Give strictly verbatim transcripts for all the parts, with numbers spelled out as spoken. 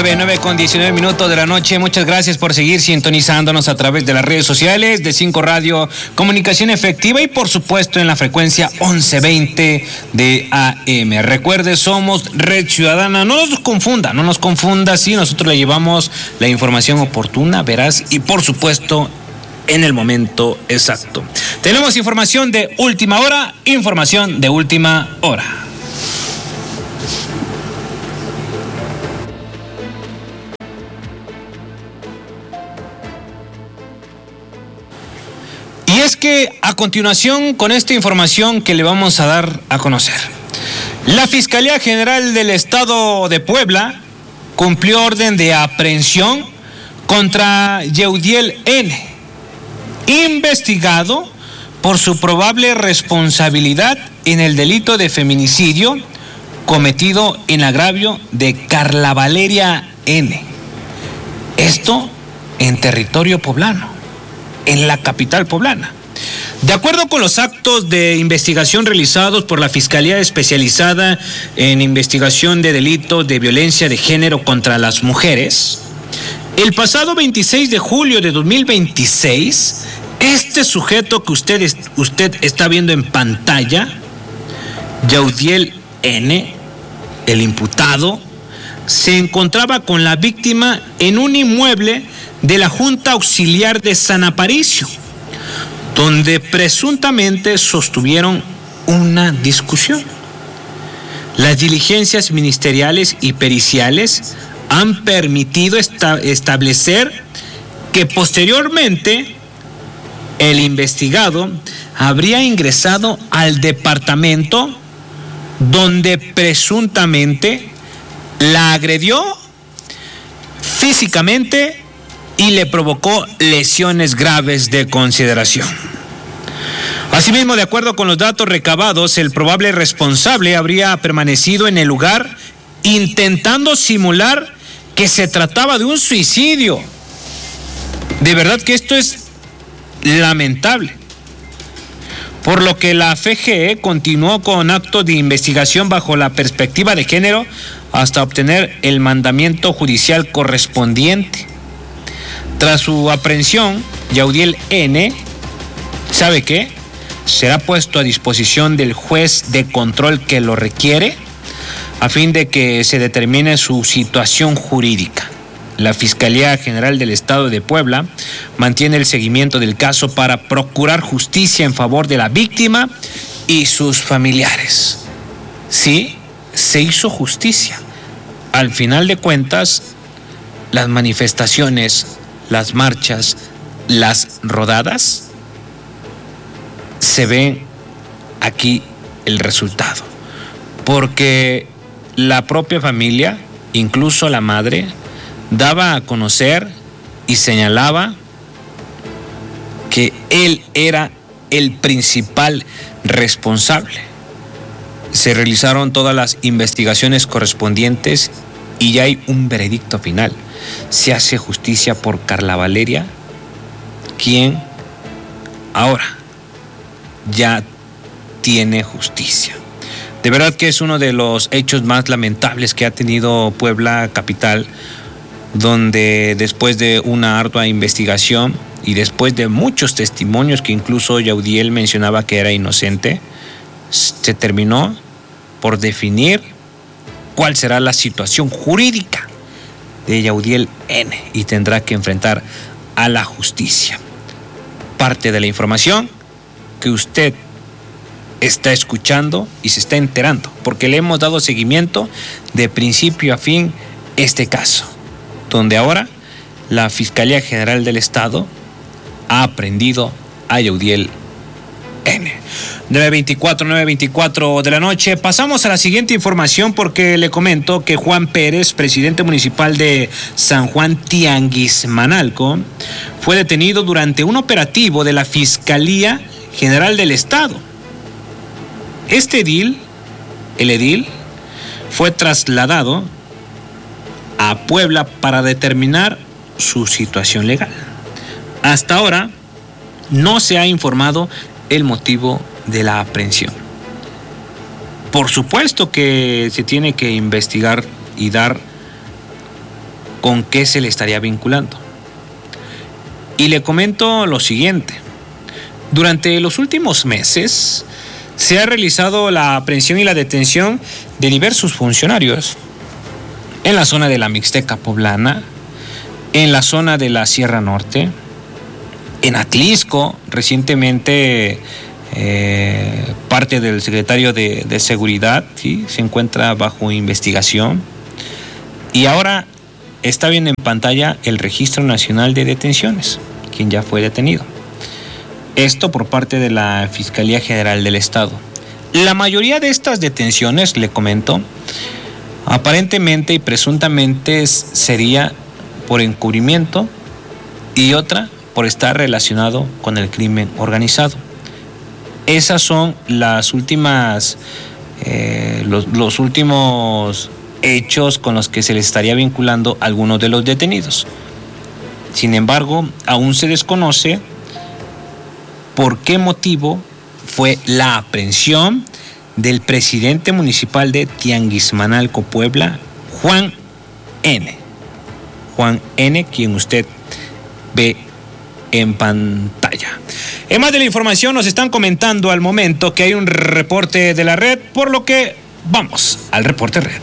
nueve, nueve con diecinueve minutos de la noche. Muchas gracias por seguir sintonizándonos a través de las redes sociales de cinco Radio, comunicación efectiva y por supuesto en la frecuencia once veinte de A M. Recuerde, somos Red Ciudadana. No nos confunda, no nos confunda, sí, nosotros le llevamos la información oportuna, veraz y por supuesto en el momento exacto. Tenemos información de última hora, información de última hora. Y es que a continuación, con esta información que le vamos a dar a conocer, la Fiscalía General del Estado de Puebla cumplió orden de aprehensión contra Yeudiel N., investigado por su probable responsabilidad en el delito de feminicidio cometido en agravio de Carla Valeria N. Esto en territorio poblano, en la capital poblana. De acuerdo con los actos de investigación realizados por la Fiscalía Especializada en Investigación de Delitos de Violencia de Género contra las Mujeres, el pasado veintiséis de julio de dos mil veintiséis, este sujeto que usted, usted está viendo en pantalla, Yeudiel N., el imputado, se encontraba con la víctima en un inmueble de la Junta Auxiliar de San Aparicio, donde presuntamente sostuvieron una discusión. Las diligencias ministeriales y periciales han permitido esta- establecer que posteriormente el investigado habría ingresado al departamento donde presuntamente la agredió físicamente y le provocó lesiones graves de consideración. Asimismo, de acuerdo con los datos recabados, el probable responsable habría permanecido en el lugar intentando simular que se trataba de un suicidio. De verdad que esto es lamentable. Por lo que la F G E continuó con actos de investigación bajo la perspectiva de género hasta obtener el mandamiento judicial correspondiente. Tras su aprehensión, Yeudiel N., ¿sabe qué? Será puesto a disposición del juez de control que lo requiere a fin de que se determine su situación jurídica. La Fiscalía General del Estado de Puebla mantiene el seguimiento del caso para procurar justicia en favor de la víctima y sus familiares. Sí, se hizo justicia. Al final de cuentas, las manifestaciones, las marchas, las rodadas, se ve aquí el resultado. Porque la propia familia, incluso la madre, daba a conocer y señalaba que él era el principal responsable. Se realizaron todas las investigaciones correspondientes y ya hay un veredicto final. Se hace justicia por Carla Valeria, quien ahora ya tiene justicia. De verdad que es uno de los hechos más lamentables que ha tenido Puebla capital, donde después de una ardua investigación y después de muchos testimonios que incluso Yeudiel mencionaba que era inocente, se terminó por definir cuál será la situación jurídica de Yeudiel N. y tendrá que enfrentar a la justicia. Parte de la información que usted está escuchando y se está enterando, porque le hemos dado seguimiento de principio a fin este caso, donde ahora la Fiscalía General del Estado ha aprehendido a Yeudiel N. nueve veinticuatro, nueve veinticuatro de la noche. Pasamos a la siguiente información porque le comento que Juan Pérez, presidente municipal de San Juan Tianguismanalco, fue detenido durante un operativo de la Fiscalía General del Estado. Este edil, el edil, fue trasladado a Puebla para determinar su situación legal. Hasta ahora no se ha informado el motivo de la aprehensión. Por supuesto que se tiene que investigar y dar con qué se le estaría vinculando. Y le comento lo siguiente. Durante los últimos meses se ha realizado la aprehensión y la detención de diversos funcionarios en la zona de la Mixteca Poblana, en la zona de la Sierra Norte, en Atlisco. Recientemente eh, parte del secretario de, de Seguridad, ¿sí?, se encuentra bajo investigación. Y ahora está viendo en pantalla el Registro Nacional de Detenciones, quien ya fue detenido. Esto por parte de la Fiscalía General del Estado. La mayoría de estas detenciones, le comento, aparentemente y presuntamente sería por encubrimiento y otra por estar relacionado con el crimen organizado. Esas son las últimas, eh, los, los últimos hechos con los que se les estaría vinculando a algunos de los detenidos. Sin embargo, aún se desconoce por qué motivo fue la aprehensión del presidente municipal de Tianguismanalco, Puebla, Juan N. Juan N., quien usted ve en pantalla. En más de la información, nos están comentando al momento que hay un reporte de la red, por lo que vamos al reporte red.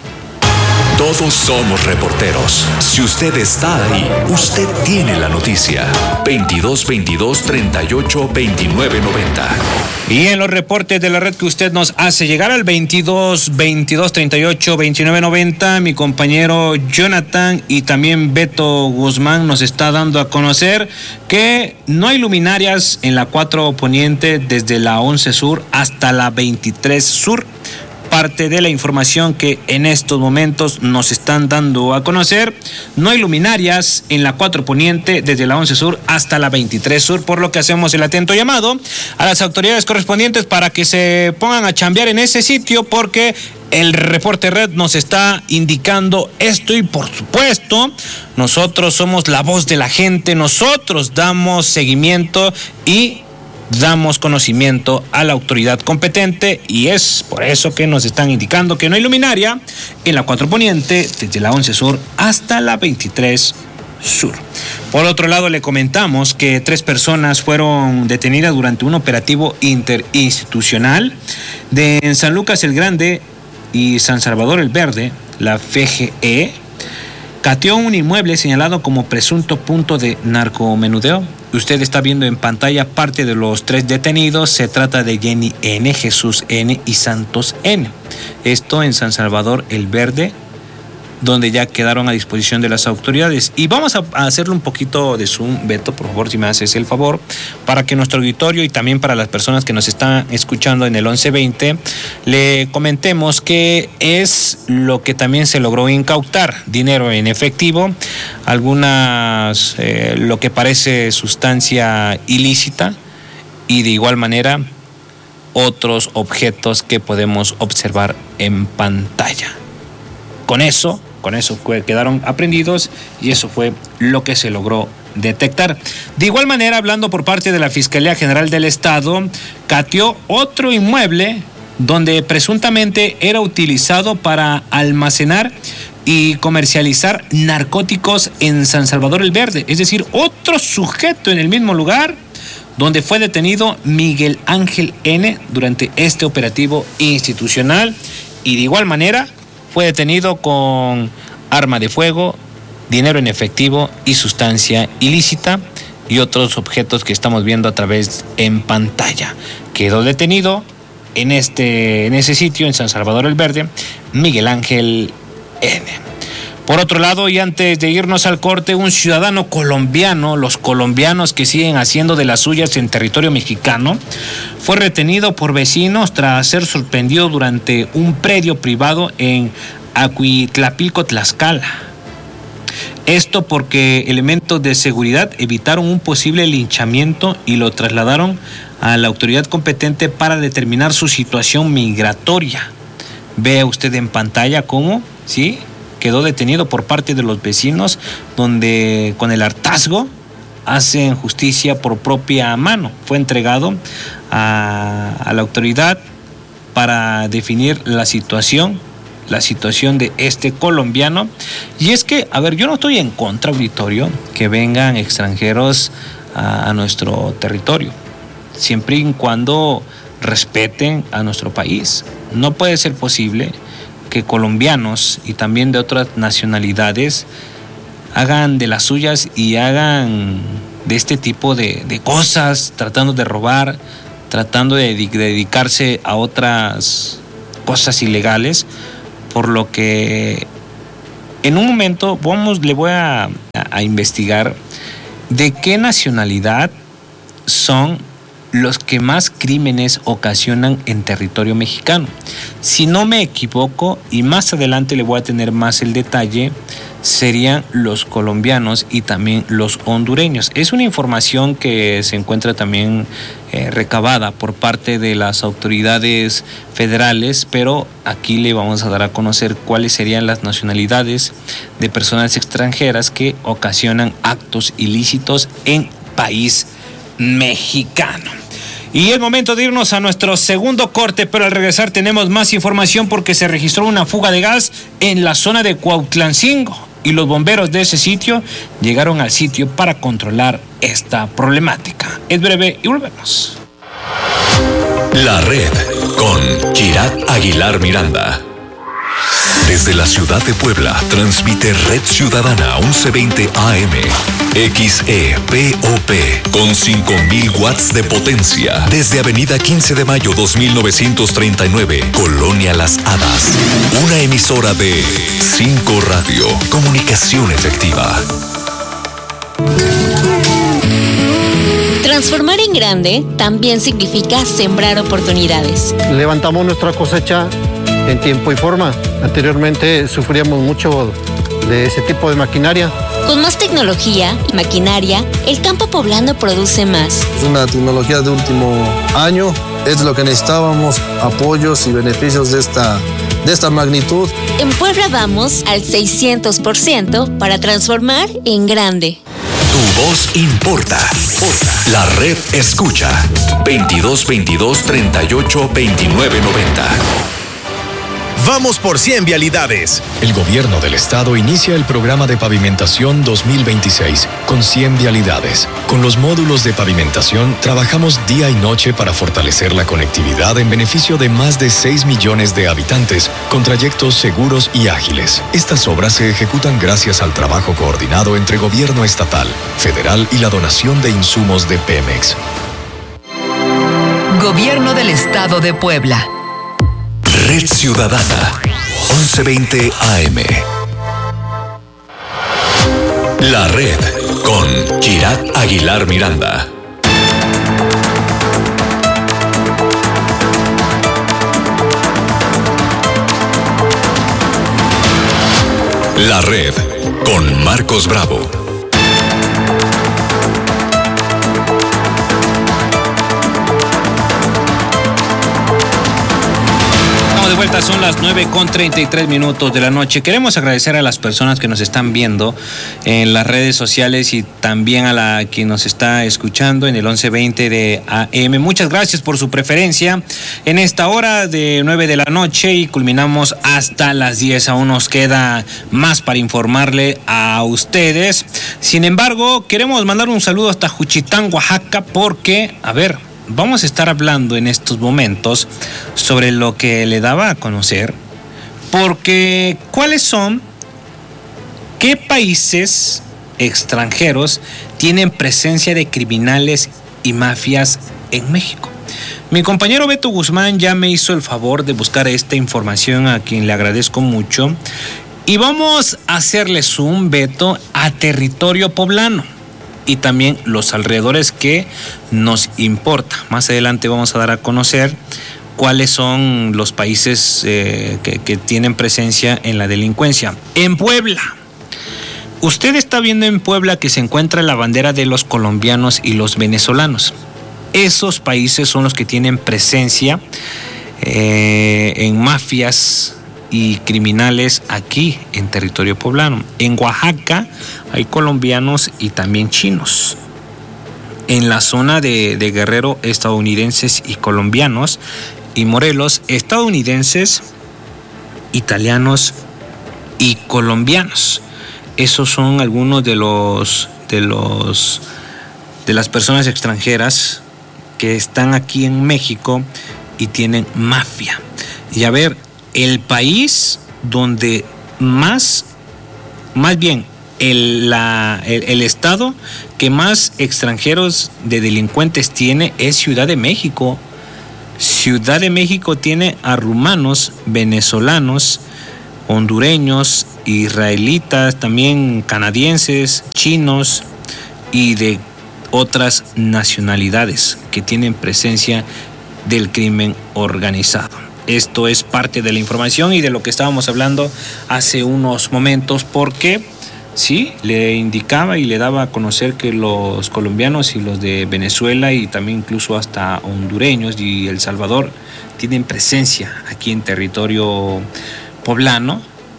Todos somos reporteros. Si usted está ahí, usted tiene la noticia. veintidós veintidós treinta y ocho veintinueve noventa. Y en los reportes de la red que usted nos hace llegar al veintidós veintidós treinta y ocho veintinueve noventa, mi compañero Jonathan y también Beto Guzmán nos está dando a conocer que no hay luminarias en la cuatro Poniente desde la once Sur hasta la veintitrés Sur. Parte de la información que en estos momentos nos están dando a conocer. No hay luminarias en la cuatro Poniente desde la once Sur hasta la veintitrés Sur, por lo que hacemos el atento llamado a las autoridades correspondientes para que se pongan a chambear en ese sitio, porque el reporte red nos está indicando esto y por supuesto nosotros somos la voz de la gente, nosotros damos seguimiento y damos conocimiento a la autoridad competente, y es por eso que nos están indicando que no hay luminaria en la cuatro Poniente desde la once Sur hasta la veintitrés Sur. Por otro lado, le comentamos que tres personas fueron detenidas durante un operativo interinstitucional de en San Lucas el Grande y San Salvador el Verde. La F G E cateó un inmueble señalado como presunto punto de narcomenudeo. Usted está viendo en pantalla parte de los tres detenidos. Se trata de Jenny N., Jesús N. y Santos N. Esto en San Salvador el Verde, donde ya quedaron a disposición de las autoridades. Y vamos a hacerle un poquito de zoom, Beto, por favor, si me haces el favor, para que nuestro auditorio y también para las personas que nos están escuchando en el once veinte, le comentemos qué es lo que también se logró incautar: dinero en efectivo, algunas, eh, lo que parece sustancia ilícita, y de igual manera otros objetos que podemos observar en pantalla. Con eso, con eso quedaron aprendidos y eso fue lo que se logró detectar. De igual manera, hablando por parte de la Fiscalía General del Estado, cateó otro inmueble donde presuntamente era utilizado para almacenar y comercializar narcóticos en San Salvador el Verde. Es decir, otro sujeto en el mismo lugar donde fue detenido Miguel Ángel N. durante este operativo institucional, y de igual manera fue detenido con arma de fuego, dinero en efectivo y sustancia ilícita y otros objetos que estamos viendo a través en pantalla. Quedó detenido en este en ese sitio, en San Salvador el Verde, Miguel Ángel N. Por otro lado, y antes de irnos al corte, un ciudadano colombiano, los colombianos que siguen haciendo de las suyas en territorio mexicano, fue retenido por vecinos tras ser sorprendido durante un predio privado en Acuitlapilco, Tlaxcala. Esto porque elementos de seguridad evitaron un posible linchamiento y lo trasladaron a la autoridad competente para determinar su situación migratoria. Vea usted en pantalla cómo, ¿sí?, quedó detenido por parte de los vecinos, donde con el hartazgo hacen justicia por propia mano. Fue entregado a, a la autoridad para definir la situación la situación de este colombiano. Y es que, a ver, yo no estoy en contra, auditorio, que vengan extranjeros a, a nuestro territorio, siempre y cuando respeten a nuestro país. No puede ser posible que colombianos y también de otras nacionalidades hagan de las suyas y hagan de este tipo de, de cosas, tratando de robar, tratando de, de dedicarse a otras cosas ilegales, por lo que en un momento vamos, le voy a, a, a investigar de qué nacionalidad son los que más crímenes ocasionan en territorio mexicano. Si no me equivoco, y más adelante le voy a tener más el detalle, serían los colombianos y también los hondureños. Es una información que se encuentra también eh, recabada por parte de las autoridades federales, pero aquí le vamos a dar a conocer cuáles serían las nacionalidades de personas extranjeras que ocasionan actos ilícitos en país mexicano. Y es momento de irnos a nuestro segundo corte, pero al regresar tenemos más información porque se registró una fuga de gas en la zona de Cuautlancingo y los bomberos de ese sitio llegaron al sitio para controlar esta problemática. Es breve y volvemos. La Red con Kirat Aguilar Miranda. Desde la ciudad de Puebla, transmite Red Ciudadana once veinte A M, X E P O P, con cinco mil watts de potencia, desde Avenida quince de mayo dos mil novecientos treinta y nueve, Colonia Las Hadas. Una emisora de cinco Radio, comunicación efectiva. Transformar en grande también significa sembrar oportunidades. Levantamos nuestra cosecha en tiempo y forma. Anteriormente sufríamos mucho de ese tipo de maquinaria. Con más tecnología y maquinaria, el campo poblano produce más. Es una tecnología de último año, es lo que necesitábamos, apoyos y beneficios de esta, de esta magnitud. En Puebla vamos al seiscientos por ciento para transformar en grande. Tu voz importa. La Red escucha. veintidós veintidós treinta y ocho veintinueve noventa. Vamos por cien vialidades. El gobierno del estado inicia el programa de pavimentación dos mil veintiséis con cien vialidades. Con los módulos de pavimentación trabajamos día y noche para fortalecer la conectividad en beneficio de más de seis millones de habitantes con trayectos seguros y ágiles. Estas obras se ejecutan gracias al trabajo coordinado entre gobierno estatal, federal y la donación de insumos de Pemex. Gobierno del Estado de Puebla. Red Ciudadana, once veinte A M. La Red, con Kirat Aguilar Miranda. La Red, con Marcos Bravo. De vuelta, son las nueve con treinta y tres minutos de la noche. Queremos agradecer a las personas que nos están viendo en las redes sociales y también a la que nos está escuchando en el once veinte de A M. Muchas gracias por su preferencia en esta hora de nueve de la noche y culminamos hasta las diez. Aún nos queda más para informarle a ustedes. Sin embargo, queremos mandar un saludo hasta Juchitán, Oaxaca, porque, a ver, vamos a estar hablando en estos momentos sobre lo que le daba a conocer, porque cuáles son, qué países extranjeros tienen presencia de criminales y mafias en México. Mi compañero Beto Guzmán ya me hizo el favor de buscar esta información, a quien le agradezco mucho, y vamos a hacerle zoom, Beto, a territorio poblano y también los alrededores que nos importa. Más adelante vamos a dar a conocer cuáles son los países eh, que, que tienen presencia en la delincuencia. En Puebla, usted está viendo en Puebla que se encuentra la bandera de los colombianos y los venezolanos. Esos países son los que tienen presencia eh, en mafias y criminales aquí en territorio poblano. En Oaxaca hay colombianos y también chinos. En la zona de, de Guerrero, estadounidenses y colombianos. Y Morelos, estadounidenses italianos y colombianos. Esos son algunos de los de los de las personas extranjeras que están aquí en México y tienen mafia. Y a ver, el país donde más, más bien, el, la, el, el estado que más extranjeros de delincuentes tiene es Ciudad de México. Ciudad de México tiene a rumanos, venezolanos, hondureños, israelitas, también canadienses, chinos y de otras nacionalidades que tienen presencia del crimen organizado. Esto es parte de la información y de lo que estábamos hablando hace unos momentos, porque sí, le indicaba y le daba a conocer que los colombianos y los de Venezuela y también incluso hasta hondureños y El Salvador tienen presencia aquí en territorio poblano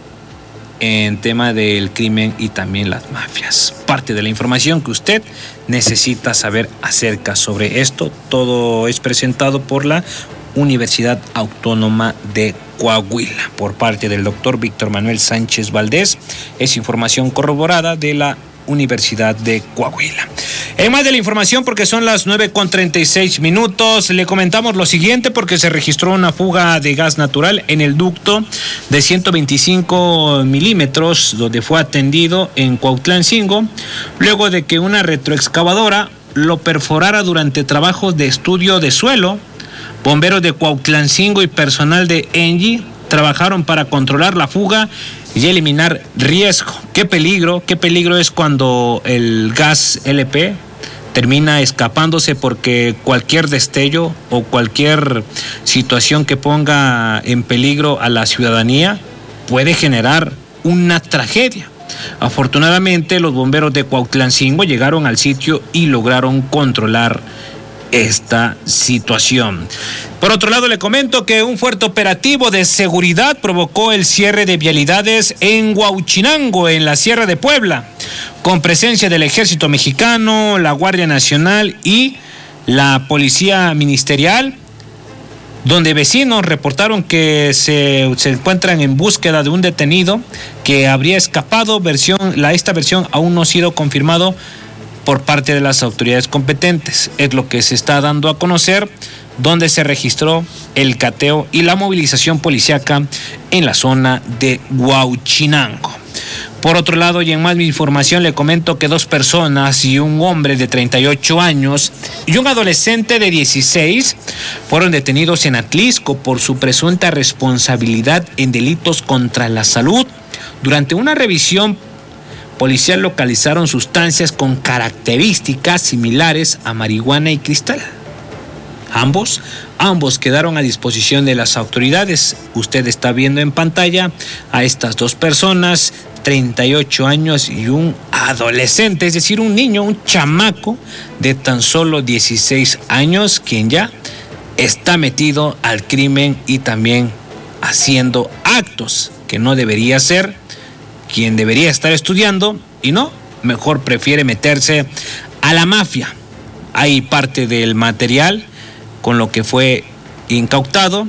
en tema del crimen y también las mafias. Parte de la información que usted necesita saber acerca sobre esto. Todo es presentado por la Universidad Autónoma de Coahuila por parte del doctor Víctor Manuel Sánchez Valdés. Es información corroborada de la Universidad de Coahuila. En más de la información, porque son las nueve con treinta y seis minutos, le comentamos lo siguiente, porque se registró una fuga de gas natural en el ducto de ciento veinticinco milímetros, donde fue atendido en Cuautlancingo, luego de que una retroexcavadora lo perforara durante trabajos de estudio de suelo. Bomberos de Cuautlancingo y personal de ENGIE trabajaron para controlar la fuga y eliminar riesgo. Qué peligro, qué peligro es cuando el gas L P termina escapándose, porque cualquier destello o cualquier situación que ponga en peligro a la ciudadanía puede generar una tragedia. Afortunadamente, los bomberos de Cuautlancingo llegaron al sitio y lograron controlar esta situación. Por otro lado, le comento que un fuerte operativo de seguridad provocó el cierre de vialidades en Huauchinango, en la Sierra de Puebla, con presencia del Ejército Mexicano, la Guardia Nacional y la Policía Ministerial, donde vecinos reportaron que se, se encuentran en búsqueda de un detenido que habría escapado. Versión, la, esta versión aún no ha sido confirmado por parte de las autoridades competentes. Es lo que se está dando a conocer, donde se registró el cateo y la movilización policíaca en la zona de Huauchinango. Por otro lado, y en más información, le comento que dos personas y un hombre de treinta y ocho años y un adolescente de dieciséis fueron detenidos en Atlisco por su presunta responsabilidad en delitos contra la salud. Durante una revisión policial localizaron sustancias con características similares a marihuana y cristal. Ambos, ambos quedaron a disposición de las autoridades. Usted está viendo en pantalla a estas dos personas, treinta y ocho años y un adolescente, es decir, un niño, un chamaco de tan solo dieciséis años, quien ya está metido al crimen y también haciendo actos que no debería hacer, quien debería estar estudiando y no, mejor prefiere meterse a la mafia. Hay parte del material con lo que fue incautado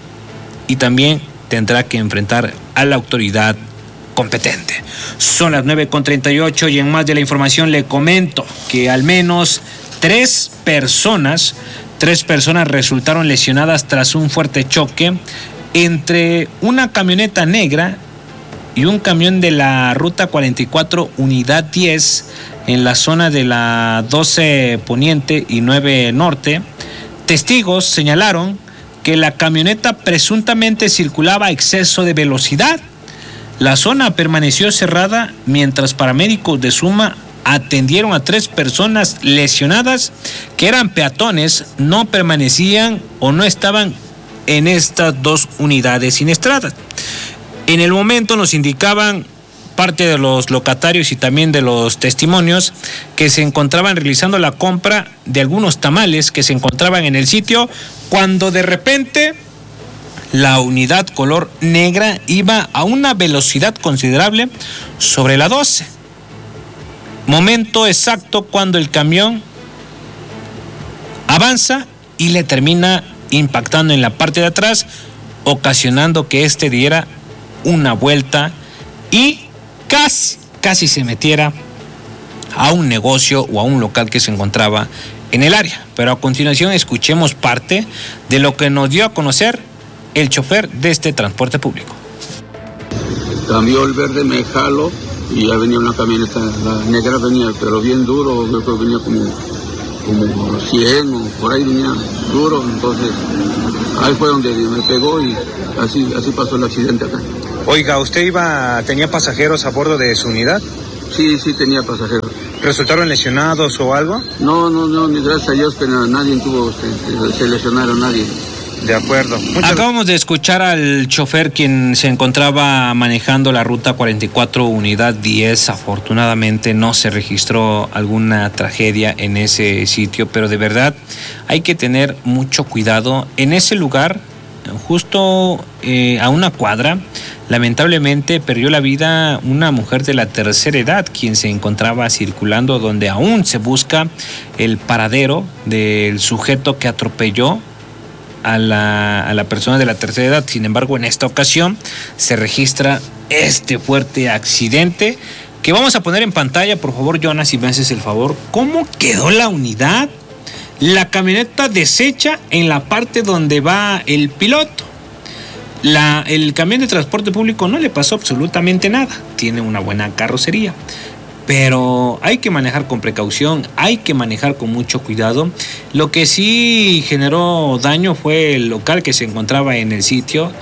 y también tendrá que enfrentar a la autoridad competente. Son las nueve con treinta y ocho y en más de la información le comento que al menos tres personas, tres personas resultaron lesionadas tras un fuerte choque entre una camioneta negra y un camión de la ruta cuarenta y cuatro unidad diez en la zona de la doce Poniente y nueve Norte. Testigos señalaron que la camioneta presuntamente circulaba a exceso de velocidad. La zona permaneció cerrada mientras paramédicos de Suma atendieron a tres personas lesionadas que eran peatones, no permanecían o no estaban en estas dos unidades siniestradas. En el momento nos indicaban parte de los locatarios y también de los testimonios que se encontraban realizando la compra de algunos tamales que se encontraban en el sitio, cuando de repente la unidad color negra iba a una velocidad considerable sobre la doce. Momento exacto cuando el camión avanza y le termina impactando en la parte de atrás, ocasionando que este diera una vuelta y casi, casi se metiera a un negocio o a un local que se encontraba en el área. Pero a continuación escuchemos parte de lo que nos dio a conocer el chofer de este transporte público. Cambió el verde, me jalo y ya venía una camioneta, la negra venía, pero bien duro, yo creo que venía como, como cien o por ahí venía duro, entonces ahí fue donde me pegó y así, así pasó el accidente acá. Oiga, ¿usted iba, tenía pasajeros a bordo de su unidad? Sí, sí tenía pasajeros. ¿Resultaron lesionados o algo? No, no, no, ni gracias a Dios que nadie tuvo, se, se lesionaron nadie. De acuerdo. Muchas... Acabamos de escuchar al chofer quien se encontraba manejando la ruta cuarenta y cuatro, unidad diez. Afortunadamente no se registró alguna tragedia en ese sitio, pero de verdad hay que tener mucho cuidado. En ese lugar, justo eh, a una cuadra, lamentablemente perdió la vida una mujer de la tercera edad, quien se encontraba circulando, donde aún se busca el paradero del sujeto que atropelló A la, a la persona de la tercera edad. Sin embargo, en esta ocasión se registra este fuerte accidente que vamos a poner en pantalla. Por favor, Jonas, si me haces el favor, ¿cómo quedó la unidad? La camioneta deshecha en la parte donde va el piloto. La, el camión de transporte público no le pasó absolutamente nada, tiene una buena carrocería. Pero hay que manejar con precaución, hay que manejar con mucho cuidado. Lo que sí generó daño fue el local que se encontraba en el sitio,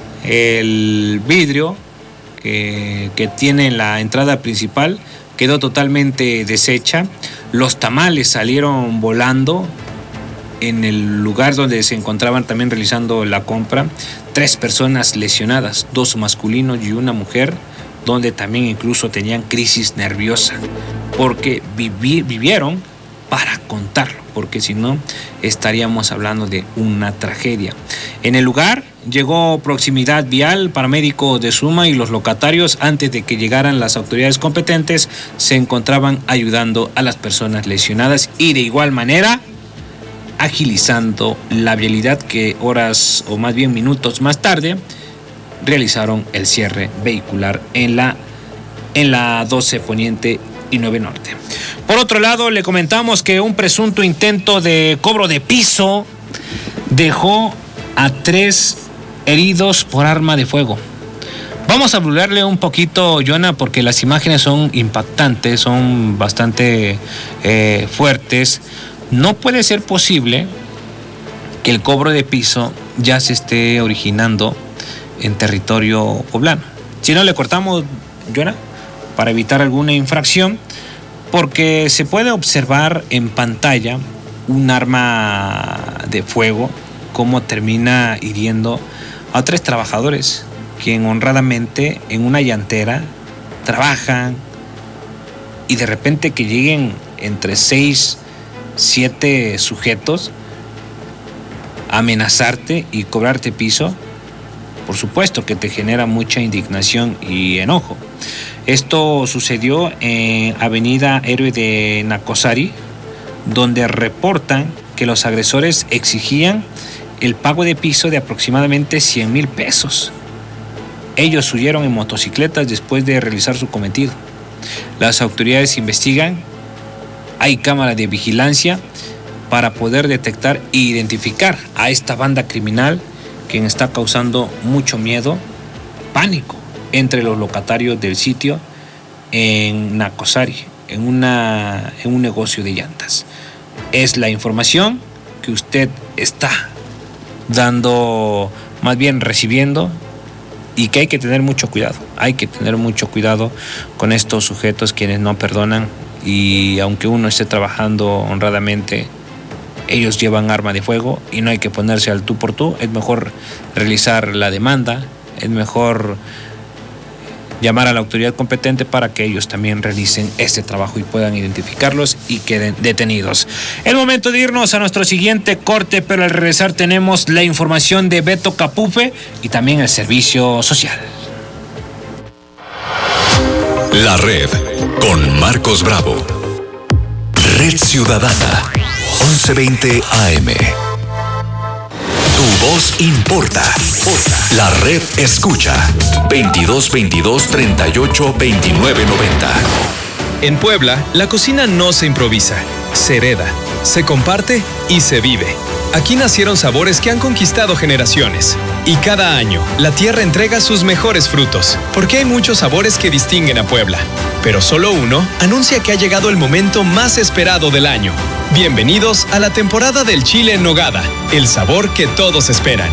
el vidrio que, que tiene en la entrada principal quedó totalmente deshecha. Los tamales salieron volando en el lugar donde se encontraban también realizando la compra. Tres personas lesionadas, dos masculinos y una mujer, donde también incluso tenían crisis nerviosa, porque vivi- vivieron para contarlo, porque si no estaríamos hablando de una tragedia. En el lugar llegó Proximidad Vial, paramédicos de Suma y los locatarios, antes de que llegaran las autoridades competentes, se encontraban ayudando a las personas lesionadas y de igual manera agilizando la vialidad, que horas o más bien minutos más tarde realizaron el cierre vehicular en la, en la doce Poniente y nueve Norte. Por otro lado, le comentamos que un presunto intento de cobro de piso dejó a tres heridos por arma de fuego. Vamos a hablarle un poquito, Joana, porque las imágenes son impactantes, son bastante eh, fuertes. No puede ser posible que el cobro de piso ya se esté originando en territorio poblano. Si no, le cortamos, Joana, para evitar alguna infracción, porque se puede observar en pantalla un arma de fuego, cómo termina hiriendo a tres trabajadores, quien honradamente en una llantera trabajan, y de repente que lleguen entre seis, siete sujetos a amenazarte y cobrarte piso, por supuesto que te genera mucha indignación y enojo. Esto sucedió en Avenida Héroe de Nacosari, donde reportan que los agresores exigían el pago de piso de aproximadamente cien mil pesos. Ellos huyeron en motocicletas después de realizar su cometido. Las autoridades investigan, hay cámara de vigilancia para poder detectar e identificar a esta banda criminal, quien está causando mucho miedo, pánico entre los locatarios del sitio en Nacosari, en, una, en un negocio de llantas. Es la información que usted está dando, más bien recibiendo, y que hay que tener mucho cuidado. Hay que tener mucho cuidado con estos sujetos quienes no perdonan, y aunque uno esté trabajando honradamente, ellos llevan arma de fuego y no hay que ponerse al tú por tú. Es mejor realizar la demanda, es mejor llamar a la autoridad competente para que ellos también realicen este trabajo y puedan identificarlos y queden detenidos. Es momento de irnos a nuestro siguiente corte, pero al regresar tenemos la información de Beto Capufe y también el servicio social. La Red con Marcos Bravo. Red Ciudadana once veinte A M. Tu voz importa. La red escucha. veintidós veintidós treinta y ocho veintinueve noventa. En Puebla, la cocina no se improvisa, se hereda, se comparte y se vive. Aquí nacieron sabores que han conquistado generaciones. Y cada año, la tierra entrega sus mejores frutos, porque hay muchos sabores que distinguen a Puebla. Pero solo uno anuncia que ha llegado el momento más esperado del año. Bienvenidos a la temporada del chile en nogada, el sabor que todos esperan.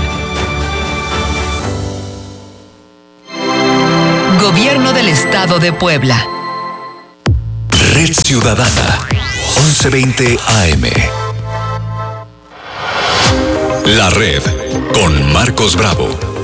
Gobierno del Estado de Puebla. Red Ciudadana, once veinte A M. La Red, con Marcos Bravo.